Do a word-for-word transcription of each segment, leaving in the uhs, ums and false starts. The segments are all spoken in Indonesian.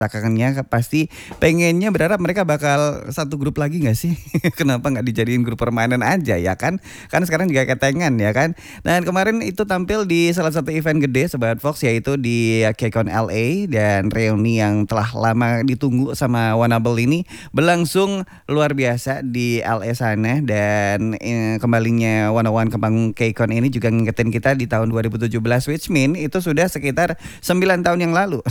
Belakangannya pasti pengennya berharap mereka bakal satu grup lagi nggak sih? Kenapa nggak dijadiin grup permanen aja ya kan? Kan sekarang juga ketengan ya kan? Dan kemarin itu tampil di salah satu event gede Sobat Fox, yaitu di KCON L A, dan reuni yang telah lama ditunggu sama Wanable ini berlangsung luar biasa di L A sana. Dan eh, kembalinya One oh One ke panggung KCON ini juga ngingetin kita di tahun dua ribu tujuh belas, which mean itu sudah sekitar sembilan tahun yang lalu.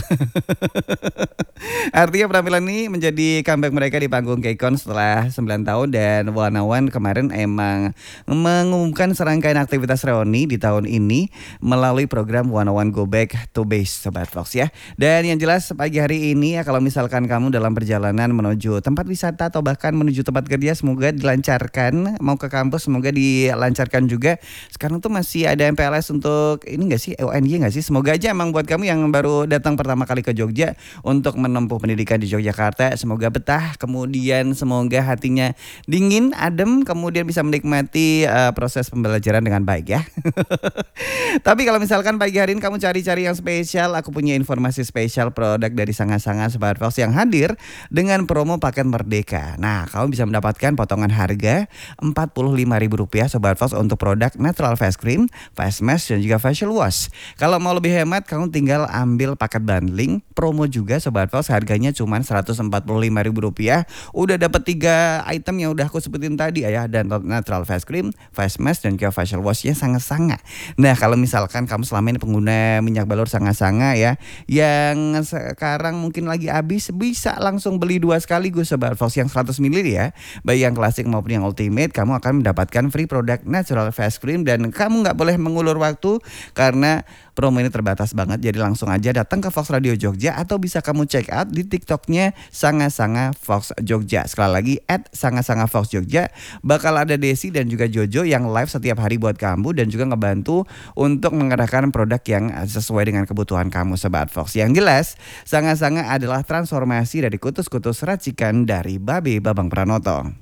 Artinya penampilan ini menjadi comeback mereka di panggung KCON setelah sembilan tahun, dan One oh One kemarin emang mengumumkan serangkaian aktivitas reuni di tahun ini melalui program One oh One Go Back to Base Sobat Fox ya. Dan yang jelas pagi hari ini ya, kalau misalkan kamu dalam perjalanan menuju tempat wisata atau bahkan menuju tempat kerja, semoga dilancarkan. Mau ke kampus semoga dilancarkan juga. Sekarang tuh masih ada M P L S untuk ini enggak sih, U N Y enggak sih? Semoga aja emang buat kamu yang baru datang pertama kali ke Jogja untuk menempuh pendidikan di Yogyakarta, semoga betah, kemudian semoga hatinya dingin, adem, kemudian bisa menikmati uh, proses pembelajaran dengan baik ya. Tapi kalau misalkan pagi hari ini kamu cari-cari yang spesial, aku punya informasi spesial produk dari Sanga-Sanga Sobat Fox yang hadir dengan promo paket Merdeka. Nah, kamu bisa mendapatkan potongan harga empat puluh lima ribu rupiah Sobat Fox untuk produk natural face cream, face mask, dan juga facial wash. Kalau mau lebih hemat, kamu tinggal ambil paket bundling promo juga Sobat Fox, harganya cuma seratus empat puluh lima ribu rupiah. Udah dapat tiga item yang udah aku sebutin tadi ya, dan natural face cream, face mask, dan juga facial washnya Sanga-Sanga. Nah, kalau misalkan kamu selama ini pengguna minyak balur Sanga-Sanga ya, yang sekarang mungkin lagi habis, bisa langsung beli dua sekaligus Sobat Fox yang seratus mililiter ya. Baik yang klasik maupun yang ultimate, kamu akan mendapatkan free produk natural face cream, dan kamu nggak boleh mengulur waktu karena promo ini terbatas banget. Jadi langsung aja datang ke Fox Radio Jogja, atau bisa kamu check out di TikToknya Sanga-Sanga Fox Jogja. Sekali lagi at Sanga-Sanga Fox Jogja. Bakal ada Desi dan juga Jojo yang live setiap hari buat kamu, dan juga ngebantu untuk mengerahkan produk yang sesuai dengan kebutuhan kamu Sobat Fox. Yang jelas Sanga-Sanga adalah transformasi dari kutus-kutus racikan dari Babe Babang Pranoto.